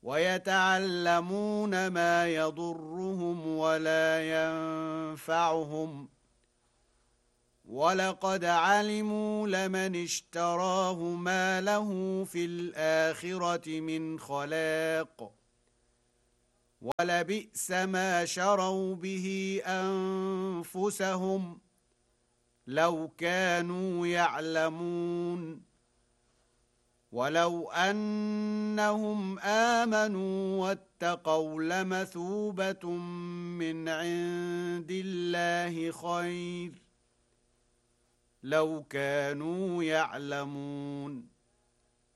ويتعلمون ما يضرهم ولا ينفعهم ولقد علموا لمن اشتراه ما له في الآخرة من خلاق ولبئس ما شروا به أنفسهم لو كانوا يعلمون ولو أنهم آمنوا واتقوا لمثوبة من عند الله خير لو كانوا يعلمون